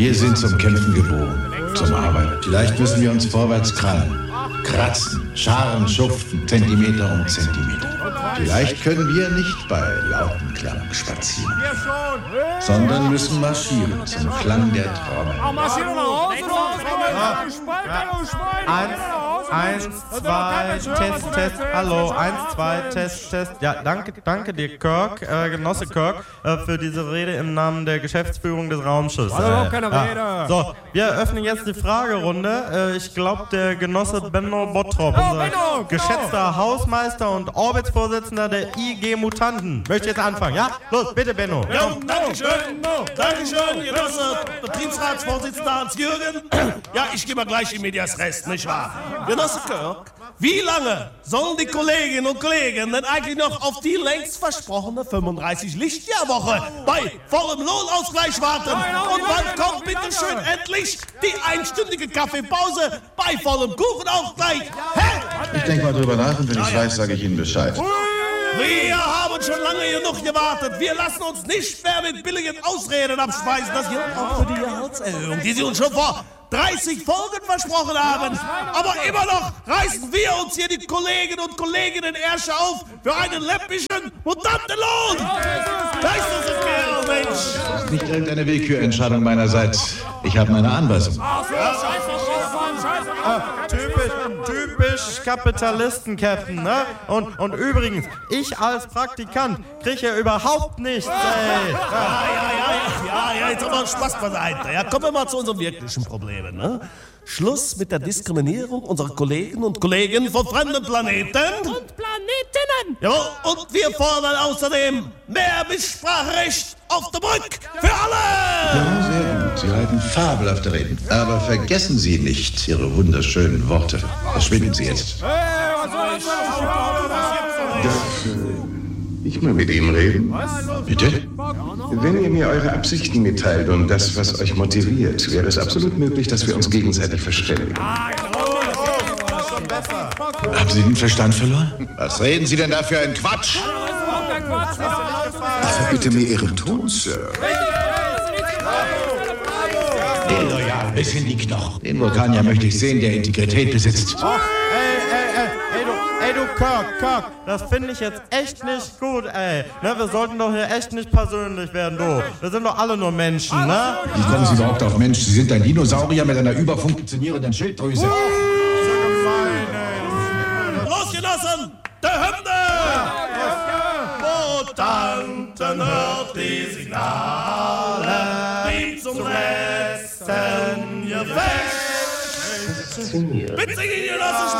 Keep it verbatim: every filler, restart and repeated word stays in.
Wir sind zum Kämpfen geboren, zum Arbeiten. Vielleicht müssen wir uns vorwärts krallen, kratzen, scharen, schuften, Zentimeter um Zentimeter. Vielleicht können wir nicht bei lautem Klang spazieren, sondern müssen marschieren zum Klang der Trommel. Eins, eins, zwei, Test, Test, hallo, eins, zwei, Test, Test. Ja, danke, danke dir, Kirk, äh, Genosse Kirk, äh, für diese Rede im Namen der Geschäftsführung des Raumschiffs. Also, keine Rede. Ja. So, wir eröffnen jetzt die Fragerunde. Äh, ich glaube, der Genosse Benno Bottrop, Oh, unser Benno, geschätzter Hausmeister und Orbitsvorsitzender der I G Mutanten, möchte jetzt anfangen, ja? Los, bitte, Benno. Ja, danke schön. Danke schön, Genosse Betriebsratsvorsitzender Hans-Jürgen. Ja, ich gehe mal gleich in Medias Res, nicht wahr? Genosse Kirk, wie lange sollen die Kolleginnen und Kollegen denn eigentlich noch auf die längst versprochene fünfunddreißig Lichtjahrwoche bei vollem Lohnausgleich warten? Und wann kommt bitte schön endlich die einstündige Kaffeepause bei vollem Kuchenausgleich? Hä? Ich denke mal drüber nach und wenn ich weiß, sage ich Ihnen Bescheid. Wir haben schon lange genug gewartet. Wir lassen uns nicht mehr mit billigen Ausreden abspeisen. Das gilt auch für die Gehaltserhöhung, die Sie uns schon vor dreißig Folgen versprochen haben. Aber immer noch reißen wir uns hier die Kolleginnen und Kollegen den Ärsche auf für einen läppischen Mutantenlohn. Leistung ist mehr, Mensch. Das ist nicht irgendeine Willkürentscheidung meinerseits. Ich habe meine Anweisung. Ah, typisch, typisch Kapitalisten, Captain, ne? Und, und übrigens, ich als Praktikant kriege ja überhaupt nichts, ey. Ja, ja, ja, ja, ja, jetzt aber Spaß beiseite. Ja, kommen wir mal zu unseren wirklichen Problemen, ne? Schluss mit der Diskriminierung unserer Kolleginnen und Kollegen von fremden Planeten. Und Planetinnen. Jawohl, und wir fordern außerdem mehr Mitspracherecht auf der Brücke für alle. Ja, sehr gut. Sie halten fabelhafte Reden. Aber vergessen Sie nicht Ihre wunderschönen Worte. Verschwinden Sie jetzt. Darf ich mal mit Ihnen reden? Bitte? Wenn ihr mir eure Absichten mitteilt und das, was euch motiviert, wäre es absolut möglich, dass wir uns gegenseitig verständigen. Haben Sie den Verstand verloren? Was reden Sie denn da für einen Quatsch? Ich verbitte mir Ihren Ton, Sir. Illoyal bis in die Knochen. Den Vulkanier möchte ich sehen, der Integrität besitzt. Oh, ey, ey, ey, ey, du, ey, du Kirk, Kirk, das finde ich jetzt echt nicht gut, ey. Ne, wir sollten doch hier echt nicht persönlich werden, du. Wir sind doch alle nur Menschen, ne? Wie kommen Sie überhaupt auf Mensch? Sie sind ein Dinosaurier mit einer überfunktionierenden Schilddrüse. Los, Genossen, der Hymne! Mutanten hört die Signale, blieb zum Resten gefecht. Mitsingen, Genossen,